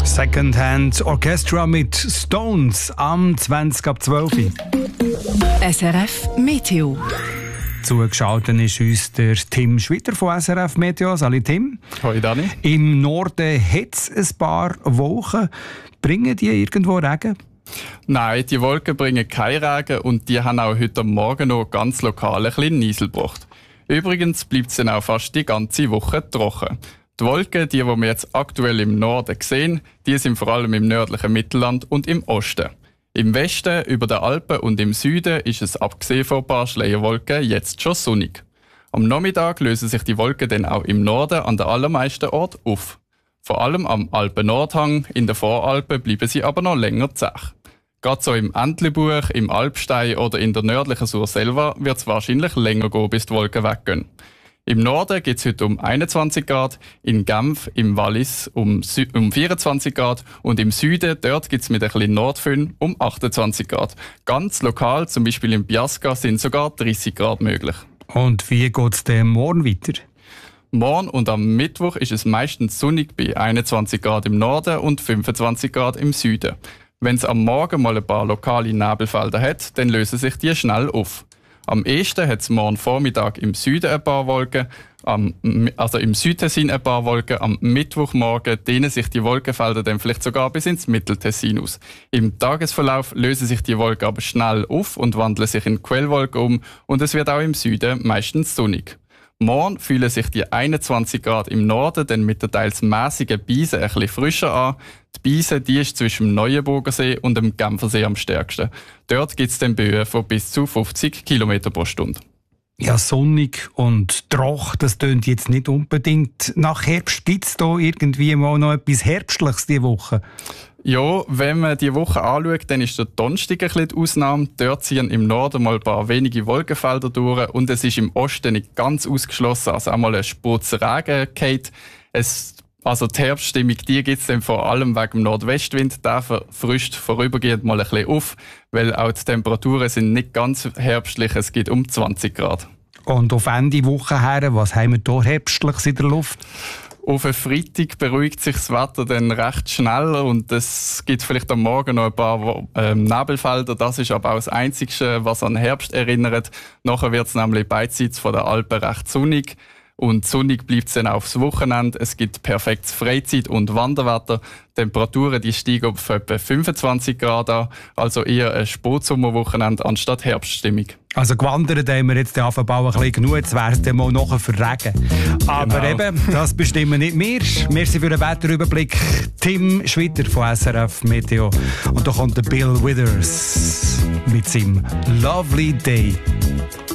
Secondhand Orchestra mit Stones am 20 ab 12 Uhr. SRF Meteo. Zugeschaltet ist uns der Tim Schwitter von SRF Meteo. Salut Tim. Hoi Dani. Im Norden hat es ein paar Wolken. Bringen die irgendwo Regen? Nein, die Wolken bringen keinen Regen und die haben auch heute Morgen noch ganz lokal ein bisschen Niesel gebracht. Übrigens bleibt es dann auch fast die ganze Woche trocken. Die Wolken, die wir jetzt aktuell im Norden sehen, die sind vor allem im nördlichen Mittelland und im Osten. Im Westen, über den Alpen und im Süden ist es abgesehen von ein paar Schleierwolken jetzt schon sonnig. Am Nachmittag lösen sich die Wolken dann auch im Norden an den allermeisten Orten auf. Vor allem am Alpen-Nordhang, in den Voralpen bleiben sie aber noch länger zach. Gerade so im Entlebuch, im Alpstein oder in der nördlichen Surselva wird es wahrscheinlich länger gehen, bis die Wolken weggehen. Im Norden geht es heute um 21 Grad, in Genf, im Wallis um 24 Grad und im Süden, dort gibt es mit ein bisschen Nordföhn um 28 Grad. Ganz lokal, zum Beispiel in Biasca, sind sogar 30 Grad möglich. Und wie geht es denn morgen weiter? Morgen und am Mittwoch ist es meistens sonnig bei 21 Grad im Norden und 25 Grad im Süden. Wenn es am Morgen mal ein paar lokale Nebelfelder hat, dann lösen sich die schnell auf. Am ehesten hat es morgen Vormittag im Süden ein paar Wolken, im Südtessin ein paar Wolken. Am Mittwochmorgen dehnen sich die Wolkenfelder dann vielleicht sogar bis ins Mitteltessin aus. Im Tagesverlauf lösen sich die Wolken aber schnell auf und wandeln sich in Quellwolken um und es wird auch im Süden meistens sonnig. Morgen fühlen sich die 21 Grad im Norden dann mit der teils mäßigen Beise ein bisschen frischer an. Die Beise die ist zwischen dem Neuenburgersee und dem Genfersee am stärksten. Dort gibt es dann Böen von bis zu 50 km pro Stunde. Ja, sonnig und trocken, das tönt jetzt nicht unbedingt nach Herbst. Gibt es da irgendwie mal noch etwas Herbstliches diese Woche? Ja, wenn man die Woche anschaut, dann ist der Donnerstag ein bisschen die Ausnahme. Dort ziehen im Norden mal ein paar wenige Wolkenfelder durch und es ist im Osten nicht ganz ausgeschlossen, also auch mal ein Spurzer Regen geht. Also die Herbststimmung, die gibt es dann vor allem wegen dem Nordwestwind. Der frischt vorübergehend mal ein bisschen auf, weil auch die Temperaturen sind nicht ganz herbstlich, es geht um 20 Grad. Und auf Ende Woche her, was haben wir hier Herbstliches in der Luft? Auf einen Freitag beruhigt sich das Wetter dann recht schnell und es gibt vielleicht am Morgen noch ein paar Nebelfelder. Das ist aber auch das Einzige, was an Herbst erinnert. Nachher wird es nämlich beidseits von der Alpen recht sonnig. Und sonnig bleibt es dann aufs Wochenende. Es gibt perfektes Freizeit- und Wanderwetter. Die Temperaturen die steigen auf etwa 25 Grad an. Also eher ein Spätsommerwochenende anstatt Herbststimmung. Also gewandert haben wir jetzt auf den Bau ein bisschen genug. Jetzt wäre es dann mal nachher für Regen. Aber genau. Eben, das bestimmen nicht wir. Merci für den Wetterüberblick. Tim Schwitter von SRF Meteo. Und da kommt der Bill Withers mit seinem Lovely Day.